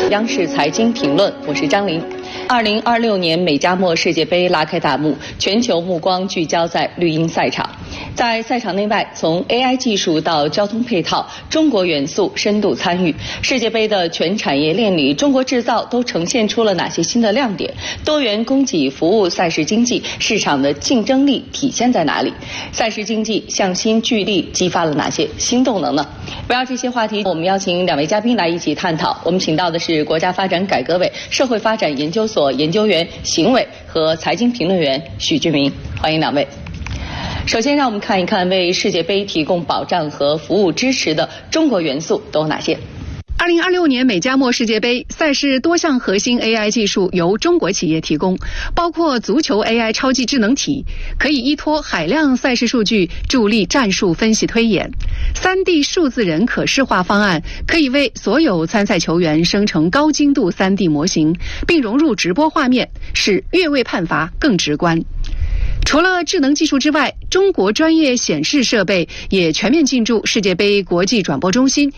央视财经评论，我是张琳。2026年美加墨世界杯拉开大幕，全球目光聚焦在绿茵赛场。在赛场内外，从 AI 技术到交通配套，中国元素深度参与。世界杯的全产业链里，中国制造都呈现出了哪些新的亮点？多元供给服务赛事经济市场的竞争力体现在哪里？赛事经济向心聚力激发了哪些新动能呢？围绕这些话题，我们邀请两位嘉宾来一起探讨。我们请到的是国家发展改革委社会发展研究所研究员邢伟和财经评论员许俊明，欢迎两位。首先，让我们看一看为世界杯提供保障和服务支持的中国元素都有哪些。 2026年美加墨世界杯赛事多项核心 AI 技术由中国企业提供，包括足球 AI 超级智能体，可以依托海量赛事数据助力战术分析推演；3D 数字人可视化方案可以为所有参赛球员生成高精度 3D 模型，并融入直播画面，使越位判罚更直观。除了智能技术之外，中国专业显示设备也全面进驻世界杯国际转播中心